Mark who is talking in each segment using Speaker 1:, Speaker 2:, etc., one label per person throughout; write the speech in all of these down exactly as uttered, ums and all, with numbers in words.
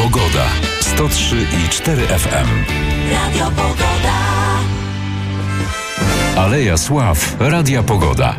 Speaker 1: Pogoda. sto trzy i cztery F M.
Speaker 2: Radio Pogoda.
Speaker 1: Aleja Sław. Radia Pogoda.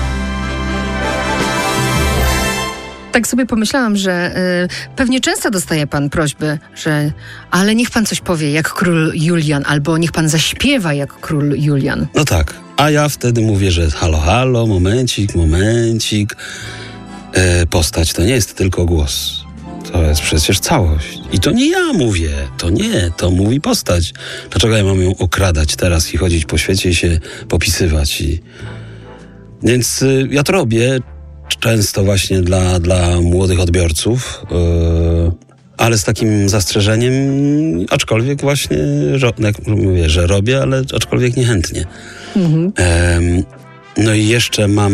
Speaker 3: Tak sobie pomyślałam, że y, pewnie często dostaje pan prośby, że ale niech pan coś powie jak król Julian, albo niech pan zaśpiewa jak król Julian.
Speaker 4: No tak, a ja wtedy mówię, że halo, halo, momencik, momencik. E, postać to nie jest tylko głos. To jest przecież całość. I to nie ja mówię, to nie, to mówi postać. Dlaczego ja mam ją okradać teraz i chodzić po świecie i się popisywać? I... Więc y, ja to robię często właśnie dla, dla młodych odbiorców, yy, ale z takim zastrzeżeniem, aczkolwiek właśnie, ro, jak mówię, że robię, ale aczkolwiek niechętnie. Mhm. Yy, no i jeszcze mam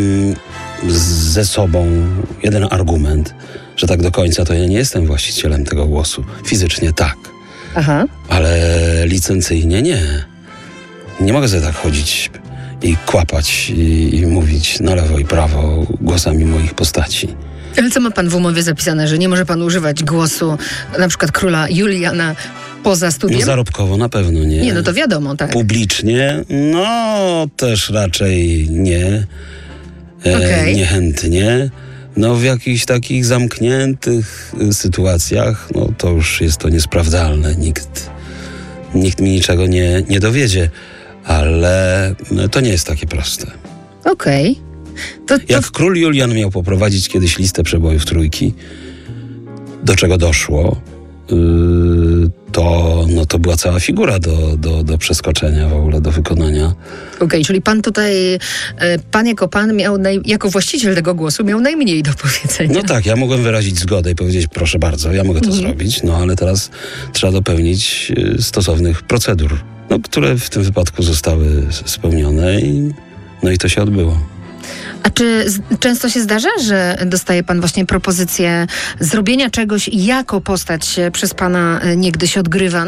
Speaker 4: ze sobą jeden argument, że tak do końca to ja nie jestem właścicielem tego głosu. Fizycznie tak, Aha. ale licencyjnie nie. Nie mogę sobie tak chodzić i kłapać i, i mówić na lewo i prawo głosami moich postaci.
Speaker 3: Ale co ma pan w umowie zapisane, że nie może pan używać głosu na przykład króla Juliana poza studiem?
Speaker 4: No zarobkowo na pewno nie.
Speaker 3: Nie, no to wiadomo, tak.
Speaker 4: Publicznie, no też raczej nie. E, okay. Niechętnie. No w jakichś takich zamkniętych sytuacjach, no to już jest to niesprawdzalne. Nikt, nikt mi niczego nie, nie dowiedzie. Ale to nie jest takie proste.
Speaker 3: Okej. Okay. To...
Speaker 4: Jak król Julian miał poprowadzić kiedyś listę przebojów trójki, do czego doszło, yy, to, no, to była cała figura do, do, do przeskoczenia w ogóle, do wykonania.
Speaker 3: Okej, okay, czyli pan tutaj, pan jako pan miał, naj, jako właściciel tego głosu miał najmniej do powiedzenia.
Speaker 4: No tak, ja mogłem wyrazić zgodę i powiedzieć, proszę bardzo, ja mogę to mhm. zrobić, no ale teraz trzeba dopełnić stosownych procedur, no, które w tym wypadku zostały spełnione i, no i to się odbyło.
Speaker 3: A czy z, często się zdarza, że dostaje pan właśnie propozycję zrobienia czegoś jako postać przez pana niegdyś odgrywana?